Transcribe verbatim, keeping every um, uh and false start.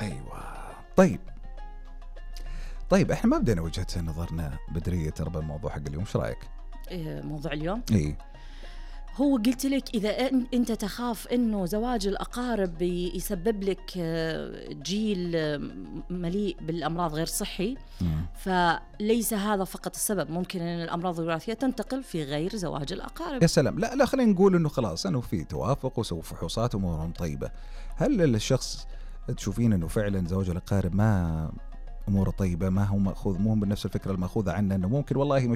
أيوة. طيب طيب احنا ما بدينا وجهة نظرنا بدرية ترى بالموضوع حق اليوم، ايش رايك؟ إيه موضوع اليوم؟ اي هو قلت لك إذا أنت تخاف إنه زواج الأقارب يسبب لك جيل مليء بالأمراض غير صحي، مم. فليس هذا فقط السبب، ممكن أن الأمراض الوراثية تنتقل في غير زواج الأقارب. يا سلام. لا لا خلينا نقول إنه خلاص أنه في توافق وسووا فحوصات وأمورهم طيبة. هل الشخص تشوفين إنه فعلا زواج الأقارب ما أموره طيبة، ما هو مأخوذ مو بنفس الفكرة المأخوذة عنه، إنه ممكن والله